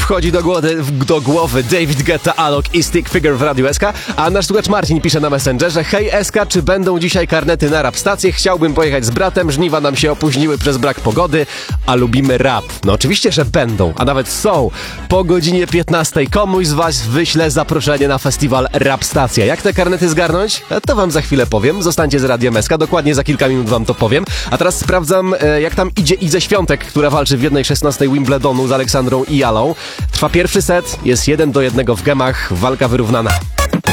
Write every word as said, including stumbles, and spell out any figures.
wchodzi do głowy, do głowy David Guetta, Alok i Stick Figure w Radiu S K, a nasz słuchacz Marcin pisze na Messengerze: hej S K, czy będą dzisiaj karnety na rap stację? Chciałbym pojechać z bratem, żniwa nam się opóźniły przez brak pogody, a lubimy rap. No oczywiście, że będą, a nawet są. Po godzinie piętnastej komuś z was wyślę zaproszenie na festiwal Rap Stacja. Jak te karnety zgarnąć? To wam za chwilę powiem. Zostańcie z Radiem S K, dokładnie za kilka minut wam to powiem. A teraz sprawdzam, jak tam idzie Idze Świątek, która walczy w jednej szesnastej Wimbledonu z Aleksandrą i Jalą. Trwa pierwszy set, jest jeden do jednego w gemach, walka wyrównana.